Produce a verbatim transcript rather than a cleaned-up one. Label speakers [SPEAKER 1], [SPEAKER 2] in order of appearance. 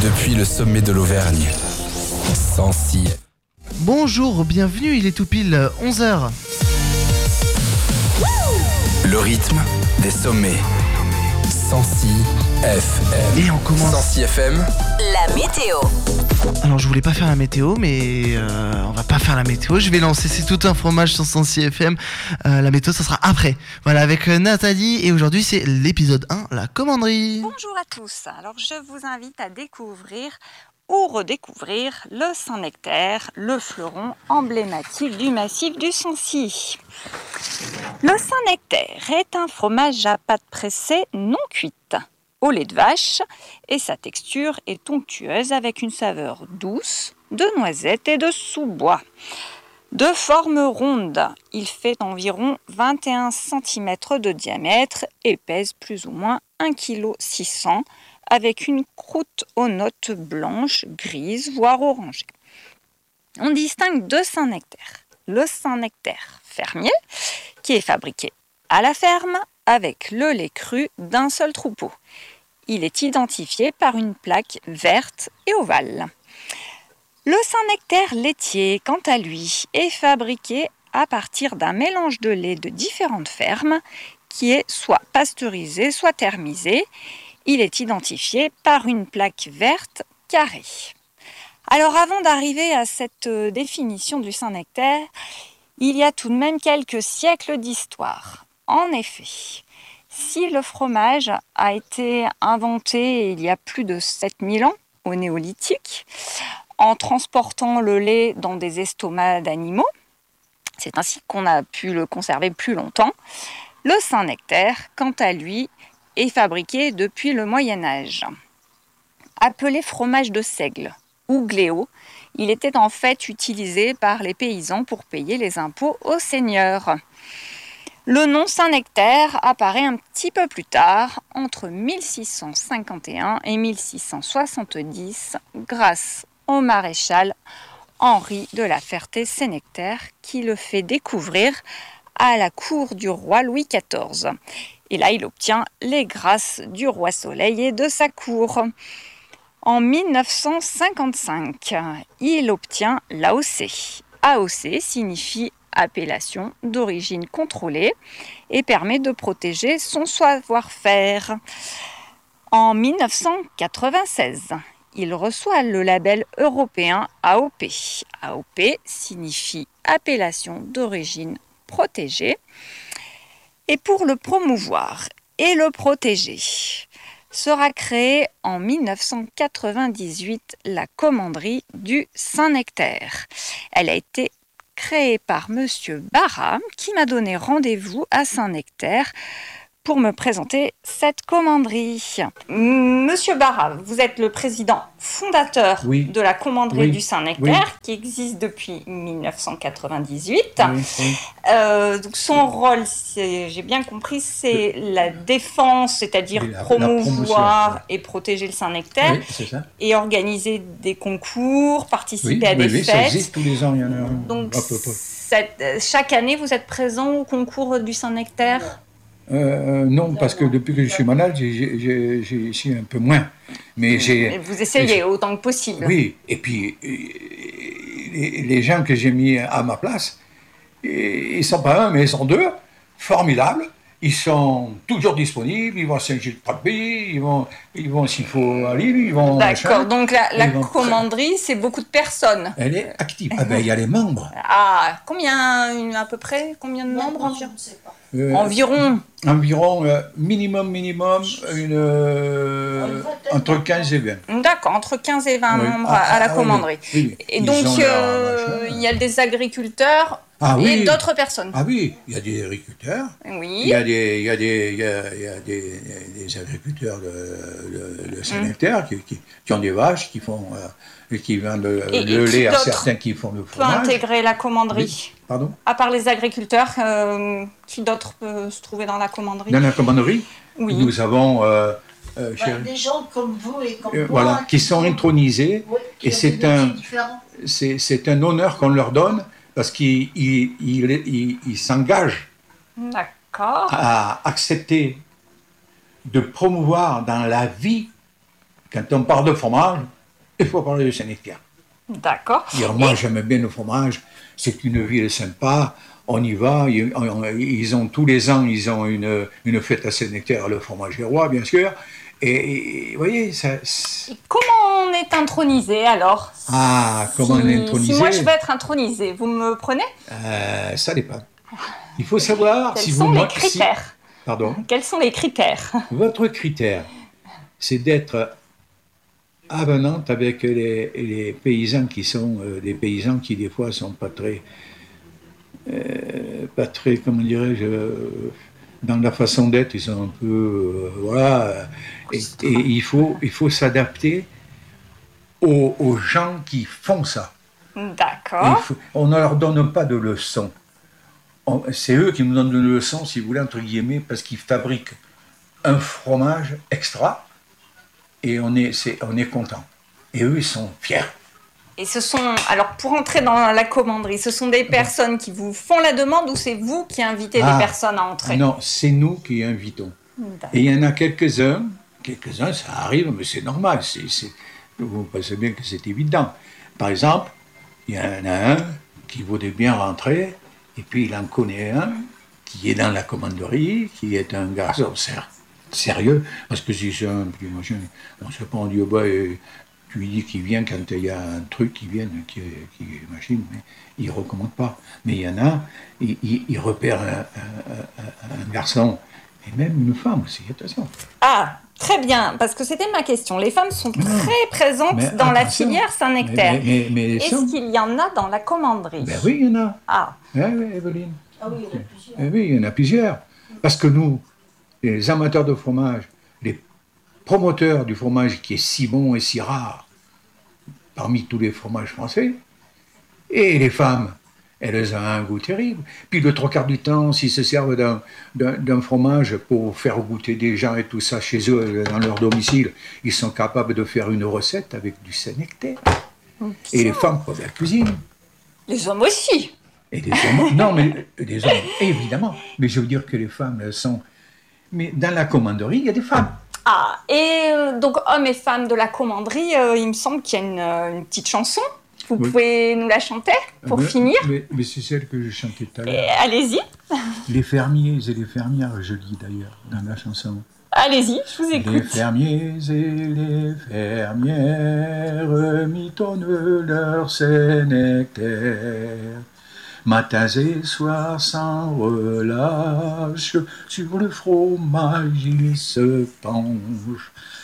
[SPEAKER 1] depuis le sommet de l'Auvergne. Sancy.
[SPEAKER 2] Bonjour, bienvenue, il est tout pile onze heures.
[SPEAKER 1] Le rythme des sommets. Sancy F M.
[SPEAKER 2] Et on commence.
[SPEAKER 1] Sancy F M.
[SPEAKER 3] La météo.
[SPEAKER 2] Alors je voulais pas faire la météo, mais euh, on va pas faire la météo. Je vais lancer C'est tout un fromage sur Sancy F M. Euh, la météo, ça sera après. Voilà, avec euh, Nathalie. Et aujourd'hui, c'est l'épisode un, la commanderie.
[SPEAKER 3] Bonjour à tous. Alors je vous invite à découvrir ou redécouvrir le Saint-Nectaire, le fleuron emblématique du massif du Sancy. Le Saint-Nectaire est un fromage à pâte pressée non cuite, au lait de vache, et sa texture est onctueuse avec une saveur douce de noisettes et de sous-bois. De forme ronde, il fait environ vingt et un centimètres de diamètre et pèse plus ou moins un virgule six kilos, avec une croûte aux notes blanches, grises, voire orangées. On distingue deux Saint-Nectaire. Le Saint-Nectaire fermier, qui est fabriqué à la ferme avec le lait cru d'un seul troupeau. Il est identifié par une plaque verte et ovale. Le Saint-Nectaire laitier, quant à lui, est fabriqué à partir d'un mélange de lait de différentes fermes qui est soit pasteurisé, soit thermisé. Il est identifié par une plaque verte carrée. Alors avant d'arriver à cette définition du Saint-Nectaire, il y a tout de même quelques siècles d'histoire. En effet, si le fromage a été inventé il y a plus de sept mille ans, au néolithique, en transportant le lait dans des estomacs d'animaux, c'est ainsi qu'on a pu le conserver plus longtemps, le Saint-Nectaire, quant à lui, est fabriqué depuis le Moyen-Âge. Appelé fromage de seigle ou gléo, il était en fait utilisé par les paysans pour payer les impôts aux seigneurs. Le nom Saint-Nectaire apparaît un petit peu plus tard, entre mille six cent cinquante et un et mille six cent soixante-dix, grâce au maréchal Henri de la Ferté-Senectaire, qui le fait découvrir à la cour du roi Louis quatorze. Et là, il obtient les grâces du roi Soleil et de sa cour. En mille neuf cent cinquante-cinq, il obtient l'A O C. A O C signifie appellation d'origine contrôlée et permet de protéger son savoir-faire. En mille neuf cent quatre-vingt-seize, il reçoit le label européen A O P. A O P signifie appellation d'origine protégée. Et pour le promouvoir et le protéger, sera créée en mille neuf cent quatre-vingt-dix-huit la commanderie du Saint-Nectaire. Elle a été créée par Monsieur Barra, qui m'a donné rendez-vous à Saint-Nectaire pour me présenter cette commanderie. Monsieur Barra, vous êtes le président fondateur
[SPEAKER 4] oui.
[SPEAKER 3] de la commanderie
[SPEAKER 4] oui.
[SPEAKER 3] du Saint-Nectaire,
[SPEAKER 4] oui.
[SPEAKER 3] qui existe depuis mille neuf cent quatre-vingt-dix-huit.
[SPEAKER 4] Oui, oui.
[SPEAKER 3] Euh, donc son rôle, c'est, j'ai bien compris, c'est le... la défense, c'est-à-dire la, promouvoir la et protéger le Saint-Nectaire,
[SPEAKER 4] oui, c'est ça.
[SPEAKER 3] Et organiser des concours, participer
[SPEAKER 4] oui,
[SPEAKER 3] à des
[SPEAKER 4] oui,
[SPEAKER 3] fêtes.
[SPEAKER 4] Ça existe tous les ans, il y en a un.
[SPEAKER 3] Donc cette, chaque année, vous êtes présent au concours du Saint-Nectaire ?
[SPEAKER 4] Euh, non, parce que depuis que je suis malade, j'ai, j'ai, j'ai, j'ai un peu moins. Mais j'ai.
[SPEAKER 3] Mais vous essayez j'ai, autant que possible.
[SPEAKER 4] Oui, et puis les, les gens que j'ai mis à ma place, ils ne sont pas un, mais ils sont deux, formidables. Ils sont toujours disponibles, ils vont à Saint-Gilles-de-Pratby, ils vont, ils vont s'il faut à Lille, ils vont...
[SPEAKER 3] D'accord, machin, donc la, la commanderie,
[SPEAKER 4] prêt.
[SPEAKER 3] c'est beaucoup de personnes.
[SPEAKER 4] Elle est active. Ah ben, il y a les membres.
[SPEAKER 3] Ah, combien, une, à peu près, combien de membres environ ? Je ne sais pas.
[SPEAKER 4] Euh,
[SPEAKER 3] environ
[SPEAKER 4] Environ, euh, minimum, minimum, une, euh, entre quinze et vingt.
[SPEAKER 3] D'accord, entre quinze et vingt oui. membres ah, à, à la commanderie. Oui, oui. Et Ils donc, euh, il y a des agriculteurs
[SPEAKER 4] ah,
[SPEAKER 3] et
[SPEAKER 4] oui.
[SPEAKER 3] d'autres personnes.
[SPEAKER 4] Ah oui, il y a des agriculteurs.
[SPEAKER 3] Oui.
[SPEAKER 4] Il y a des, il y a des, il y a, il y a des, des agriculteurs de, de, de Saint-Nectaire mmh. qui, qui, qui ont des vaches, qui font... Euh, et qui vendent le, et, le et lait à certains qui font le fromage.
[SPEAKER 3] Peut intégrer la commanderie.
[SPEAKER 4] Oui. Pardon ?
[SPEAKER 3] À part les agriculteurs, euh, qui d'autres peut se trouver dans la commanderie ?
[SPEAKER 4] Dans la commanderie,
[SPEAKER 3] oui.
[SPEAKER 4] nous avons euh,
[SPEAKER 5] euh, bah, des gens comme vous et comme
[SPEAKER 4] euh,
[SPEAKER 5] moi,
[SPEAKER 4] voilà, qui sont intronisés,
[SPEAKER 5] oui,
[SPEAKER 4] et c'est un, c'est, c'est un honneur qu'on leur donne parce qu'ils ils, ils, ils, ils s'engagent
[SPEAKER 3] D'accord.
[SPEAKER 4] à accepter de promouvoir dans la vie, quand on parle de fromage, il faut parler de Saint-Nectaire.
[SPEAKER 3] D'accord.
[SPEAKER 4] Dire, moi, j'aime bien le fromage, c'est une ville sympa, on y va, ils, on- ils ont tous les ans, ils ont une, une fête à Saint-Nectaire, le fromage est roi, bien sûr, et, et vous voyez, ça... c'est-
[SPEAKER 3] Et comment on est intronisé alors?
[SPEAKER 4] Ah, comment
[SPEAKER 3] si,
[SPEAKER 4] on est intronisé?
[SPEAKER 3] Si moi je veux être intronisé, vous me prenez?
[SPEAKER 4] Euh, ça dépend. Il faut savoir
[SPEAKER 3] Quels
[SPEAKER 4] si
[SPEAKER 3] sont
[SPEAKER 4] vous...
[SPEAKER 3] les
[SPEAKER 4] moi- si-
[SPEAKER 3] critères?
[SPEAKER 4] Pardon.
[SPEAKER 3] Quels sont les critères?
[SPEAKER 4] Votre critère, c'est d'être avenante avec les, les paysans qui sont euh, des paysans qui des fois sont pas très, euh, pas très, comment dirais-je, euh, dans la façon d'être, ils sont un peu, euh, voilà, euh, et, et il faut, il faut s'adapter aux, aux gens qui font ça. Il
[SPEAKER 3] D'accord.
[SPEAKER 4] faut- on ne leur donne pas de leçons. On- C'est eux qui nous donnent une leçon, si vous voulez, entre guillemets, parce qu'ils fabriquent un fromage extra et on est, c'est, on est content. Et eux, ils sont fiers.
[SPEAKER 3] Et ce sont, alors pour entrer dans la commanderie, ce sont des personnes qui vous font la demande ou c'est vous qui invitez
[SPEAKER 4] Ah,
[SPEAKER 3] des personnes à entrer?
[SPEAKER 4] Non, c'est nous qui invitons.
[SPEAKER 3] D'accord.
[SPEAKER 4] Et il y en a quelques-uns, quelques-uns, ça arrive, mais c'est normal. C'est, c'est, vous pensez bien que c'est évident. Par exemple, il y en a un qui voudrait bien rentrer, et puis il en connaît un qui est dans la commanderie, qui est un garçon ser- sérieux, parce que si c'est un petit machin, on ne sait pas, on dit, oh, bah, euh, tu lui dis qu'il vient quand il y a un truc qui vient, qui, qui est machine, mais il ne recommande pas. Mais il y en a, il, il, il repère un, un- un- un garçon, et même une femme aussi, attention.
[SPEAKER 3] Ah, très bien, parce que c'était ma question. Les femmes sont très présentes
[SPEAKER 4] Mais
[SPEAKER 3] dans la
[SPEAKER 4] attention.
[SPEAKER 3] filière Saint-Nectaire.
[SPEAKER 4] Mais, mais, mais les
[SPEAKER 3] Est-ce
[SPEAKER 4] sommes-
[SPEAKER 3] qu'il y en a dans la commanderie?
[SPEAKER 4] Ben oui, il y en a.
[SPEAKER 3] Ah,
[SPEAKER 4] Oui, oui, Evelyne.
[SPEAKER 5] Ah oui, il y en a plusieurs.
[SPEAKER 4] Eh oui, il y en a plusieurs. Parce que nous, les amateurs de fromage, les promoteurs du fromage qui est si bon et si rare parmi tous les fromages français, et les femmes, elles ont un goût terrible. Puis le trois quarts du temps, s'ils se servent d'un, d'un, d'un fromage pour faire goûter des gens et tout ça chez eux, dans leur domicile, ils sont capables de faire une recette avec du Saint-Nectaire. Et les femmes peuvent la cuisine.
[SPEAKER 3] les hommes aussi.
[SPEAKER 4] Et les hommes, non, mais les hommes, évidemment. Mais je veux dire que les femmes, elles sont... Mais dans la commanderie, il y a des femmes.
[SPEAKER 3] Ah, et euh, donc hommes et femmes de la commanderie, euh, il me semble qu'il y a une, euh, une petite chanson. Vous
[SPEAKER 4] Oui.
[SPEAKER 3] pouvez nous la chanter pour
[SPEAKER 4] mais,
[SPEAKER 3] finir?
[SPEAKER 4] Mais, mais c'est celle que je chantais tout à
[SPEAKER 3] Et
[SPEAKER 4] l'heure.
[SPEAKER 3] allez-y,
[SPEAKER 4] Les fermiers et les fermières, je dis d'ailleurs, dans la chanson.
[SPEAKER 3] allez-y, je vous
[SPEAKER 4] Les
[SPEAKER 3] écoute.
[SPEAKER 4] fermiers et les fermières mitonnent leur Saint-Nectaire. Matins et soirs sans relâche, sur le fromage ils se penchent.